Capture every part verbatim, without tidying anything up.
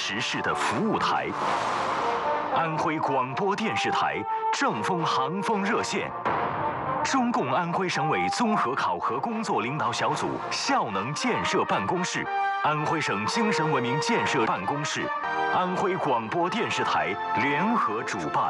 时事的服务台。安徽广播电视台正风航风热线，中共安徽省委综合考核工作领导小组效能建设办公室，安徽省精神文明建设办公室，安徽广播电视台联合主办。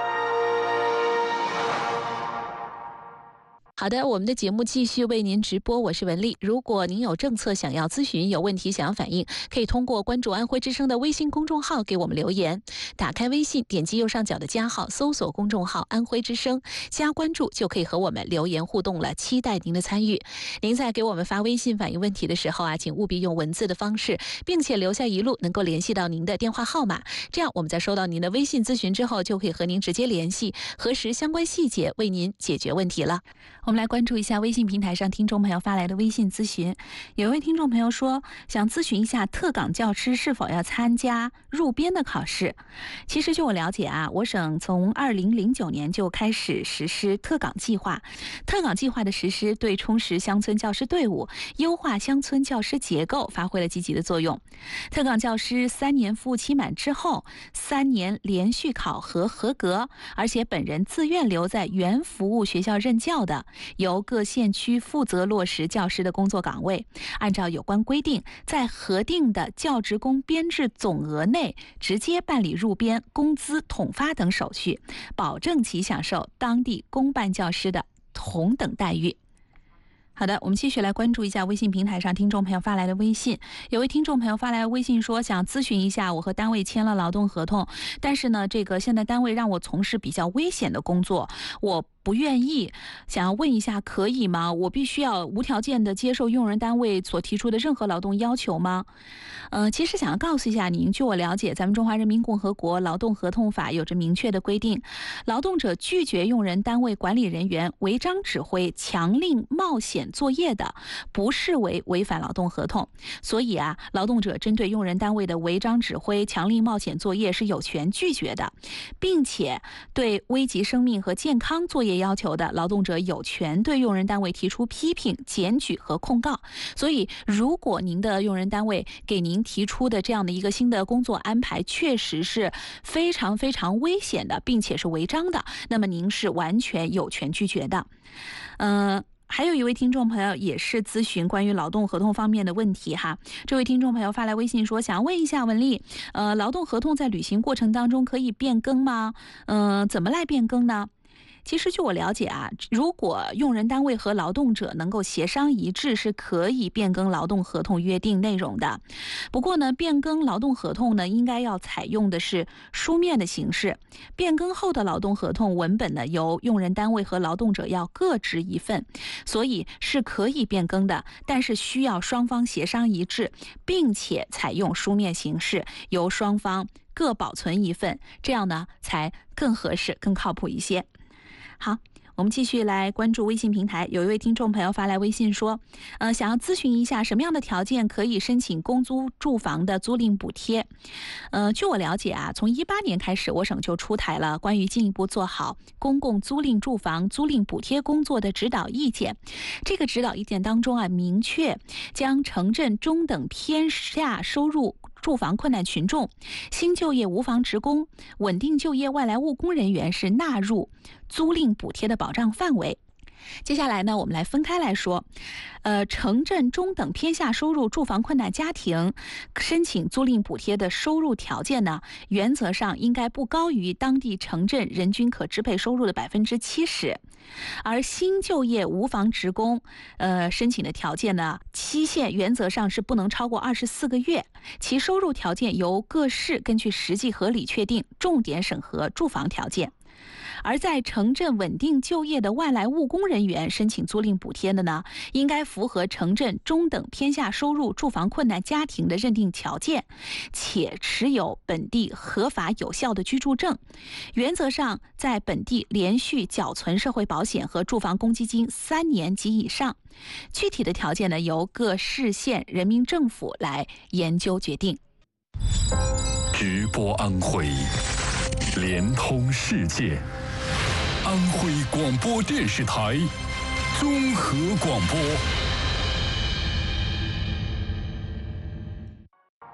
好的，我们的节目继续为您直播，我是文丽。如果您有政策想要咨询，有问题想要反映，可以通过关注安徽之声的微信公众号给我们留言。打开微信，点击右上角的加号，搜索公众号安徽之声，加关注就可以和我们留言互动了，期待您的参与。您在给我们发微信反映问题的时候啊，请务必用文字的方式，并且留下一路能够联系到您的电话号码，这样我们在收到您的微信咨询之后，就可以和您直接联系，核实相关细节，为您解决问题了。我们来关注一下微信平台上听众朋友发来的微信咨询。有一位听众朋友说，想咨询一下特岗教师是否要参加入编的考试。其实据我了解啊，我省从二零零九年就开始实施特岗计划。特岗计划的实施对充实乡村教师队伍、优化乡村教师结构发挥了积极的作用。特岗教师三年服务期满之后，三年连续考核合格，而且本人自愿留在原服务学校任教的，由各县区负责落实教师的工作岗位，按照有关规定，在核定的教职工编制总额内直接办理入编、工资统发等手续，保证其享受当地公办教师的同等待遇。好的，我们继续来关注一下微信平台上听众朋友发来的微信。有位听众朋友发来微信说，想咨询一下，我和单位签了劳动合同，但是呢，这个现在单位让我从事比较危险的工作，我不愿意，想要问一下可以吗？我必须要无条件的接受用人单位所提出的任何劳动要求吗？呃，其实想要告诉一下您，据我了解，咱们中华人民共和国劳动合同法有着明确的规定，劳动者拒绝用人单位管理人员违章指挥、强令冒险作业的，不视为违反劳动合同。所以啊，劳动者针对用人单位的违章指挥、强令冒险作业是有权拒绝的，并且对危及生命和健康作业要求的，劳动者有权对用人单位提出批评、检举和控告。所以，如果您的用人单位给您提出的这样的一个新的工作安排确实是非常非常危险的，并且是违章的，那么您是完全有权拒绝的。嗯、呃。还有一位听众朋友也是咨询关于劳动合同方面的问题哈，这位听众朋友发来微信说，想问一下文丽，呃，劳动合同在履行过程当中可以变更吗？嗯、呃，怎么来变更呢？其实据我了解啊，如果用人单位和劳动者能够协商一致，是可以变更劳动合同约定内容的。不过呢，变更劳动合同呢，应该要采用的是书面的形式。变更后的劳动合同文本呢，由用人单位和劳动者要各执一份，所以是可以变更的，但是需要双方协商一致，并且采用书面形式，由双方各保存一份，这样呢才更合适、更靠谱一些。好，我们继续来关注微信平台。有一位听众朋友发来微信说，呃，想要咨询一下什么样的条件可以申请公租住房的租赁补贴。呃，据我了解啊，从一八年开始，我省就出台了关于进一步做好公共租赁住房租赁补贴工作的指导意见。这个指导意见当中啊，明确将城镇中等偏下收入住房困难群众、新就业无房职工、稳定就业外来务工人员是纳入租赁补贴的保障范围。接下来呢，我们来分开来说，呃，城镇中等偏下收入住房困难家庭申请租赁补贴的收入条件呢，原则上应该不高于当地城镇人均可支配收入的百分之七十。而新就业无房职工，呃，申请的条件呢，期限原则上是不能超过二十四个月，其收入条件由各市根据实际合理确定，重点审核住房条件。而在城镇稳定就业的外来务工人员申请租赁补贴的呢，应该符合城镇中等偏下收入住房困难家庭的认定条件，且持有本地合法有效的居住证，原则上在本地连续缴存社会保险和住房公积金三年及以上。具体的条件呢，由各市县人民政府来研究决定。 直播安徽，联通世界。安徽广播电视台综合广播。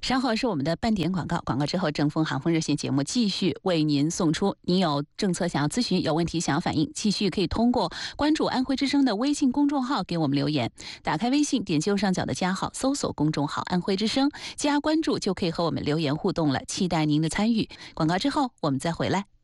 稍后是我们的半点广告，广告之后正风航风热线节目继续为您送出。您有政策想要咨询，有问题想要反映，继续可以通过关注安徽之声的微信公众号给我们留言。打开微信，点击右上角的加号，搜索公众号安徽之声，加关注就可以和我们留言互动了，期待您的参与。广告之后我们再回来。